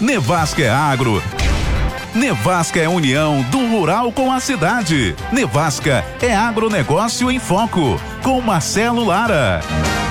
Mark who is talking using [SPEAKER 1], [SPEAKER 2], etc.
[SPEAKER 1] Nevasca é agro. Nevasca é união do rural com a cidade. Nevasca é agronegócio em foco, com Marcelo Lara.